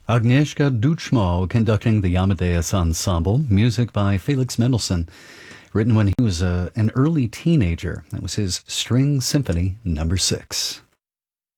Agnieszka Duchmo conducting the Amadeus Ensemble, music by Felix Mendelssohn, written when he was an early teenager. That was his String Symphony Number 6.